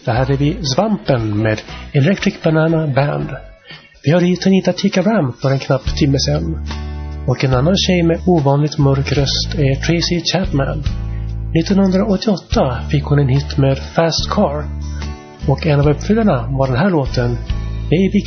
Där hade vi Svampen med Electric Banana Band. Vi hörde hit Anita Tikaram för en knapp timme sedan. Och en annan tjej med ovanligt mörk röst är Tracy Chapman. 1988 fick hon en hit med Fast Car. Och en av uppfyllarna var den här låten Baby